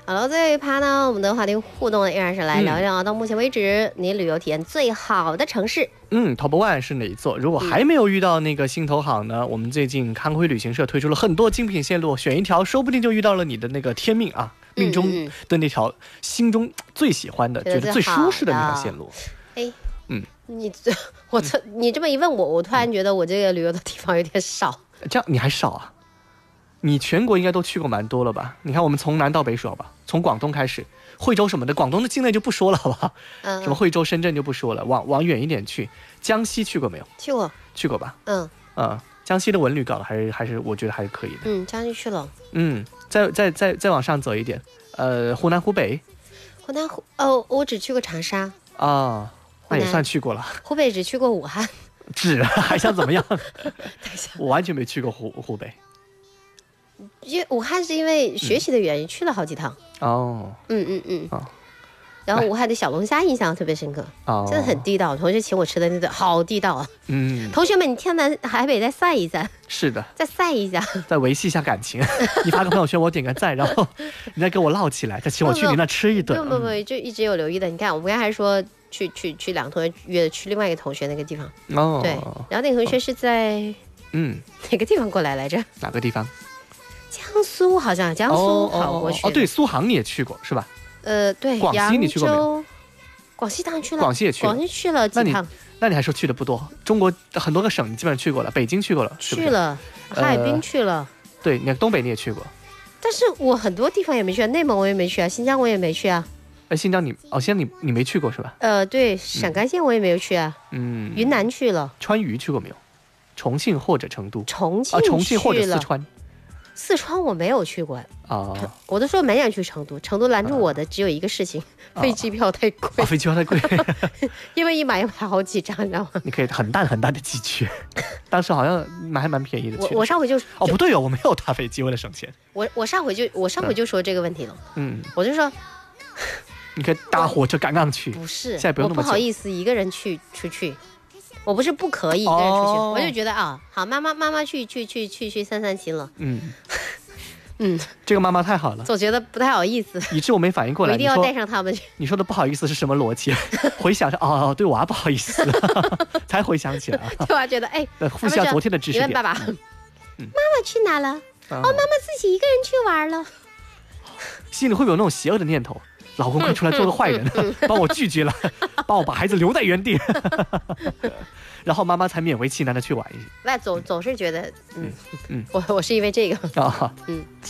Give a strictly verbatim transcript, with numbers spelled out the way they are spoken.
好了，最后一趴呢，我们的话题互动呢，依然是来聊一聊到目前为止你旅游体验最好的城市。 嗯 ，Top One 是哪一座？如果还没有遇到那个心头好呢，嗯、我们最近康辉旅行社推出了很多精品线路，选一条，说不定就遇到了你的那个天命啊，命中的那条，心中最喜欢的、嗯、觉得最舒适的那条线路。 哎，嗯，你我这你这么一问我，我突然觉得我这个旅游的地方有点少。 这样你还少啊？你全国应该都去过蛮多了吧？你看我们从南到北说吧，从广东开始，惠州什么的，广东的境内就不说了，好不好？嗯，什么惠州、深圳就不说了，往往远一点去，江西去过没有？ 去过， 去过吧？ 嗯嗯，江西的文旅搞的还是还是我觉得还是可以的。 嗯，江西去了。 嗯，再再再再往上走一点，呃，湖南、湖北。 湖南湖哦，我只去过长沙。 啊，那也算去过了。 湖北只去过武汉。 只还想怎么样？我完全没去过湖湖北。 因为武汉是因为学习的原因、嗯、去了好几趟哦， 嗯嗯嗯、哦，然后武汉的小龙虾印象特别深刻，哦，真的很地道。同学请我吃的那个好地道啊，嗯，同学们，你天南海北再晒一晒， 是的， 再晒一下， 再维系一下感情。你发个朋友圈，我点个赞，然后你再给我唠起来，再请我去你那吃一顿。 不不不，就一直有留意的。你看，我们刚才说去去去两个同学约去另外一个同学那个地方，哦，对，然后那个同学是在嗯哪个地方过来来着？ 哪个地方？ 江苏好像，江苏跑过去哦, 哦, 哦, 哦，对，苏杭你也去过是吧？ 呃，对， 广西你去过没有？ 广西当然去了， 广西也去了， 广西去了几趟。 那你还说去的不多？中国很多个省你基本上去过了，北京去过了， 去了，哈尔滨去了、呃， 对，你看东北你也去过， 但是我很多地方也没去啊，内蒙我也没去啊，新疆我也没去啊。 哎，新疆你哦，新疆你你没去过是吧？ 呃，对，陕甘县我也没有去啊。嗯，云南去了， 川渝去过没有？重庆或者成都？ 重庆、啊， 重庆或者四川。 四川我没有去过啊、 哦， 我都说蛮想去成都，成都拦住我的只有一个事情，哦、飞机票太贵。 哦，飞机票太贵， 因为一买要买好几张，你知道吗？ 你可以很淡很淡的寄去，当时好像还蛮便宜的。 我我上回就哦不对哦，我没有搭飞机，为了省钱。 我我上回就我上回就说这个问题了，嗯，我就说， 你可以搭火车赶上去。 不是， 现在不用那么我不好意思一个人去出去。我不是不可以一个人出去，哦、我就觉得啊，好，妈妈妈妈去去去去去散散心了。嗯嗯，这个妈妈太好了， 总觉得不太好意思， 以致我没反应过来。 我一定要带上他们去。 你说的不好意思是什么逻辑？回想着哦，对娃不好意思，才回想起来。 对娃觉得哎， 复习下昨天的知识点。 你问爸爸，嗯、妈妈去哪了？哦，妈妈自己一个人去玩了。 心里会不会有那种邪恶的念头？老公快出来做个坏人，帮我拒绝了，帮我把孩子留在原地，然后妈妈才勉为其难的去玩一些。 那总总是觉得，嗯嗯，我我是因为这个啊，嗯。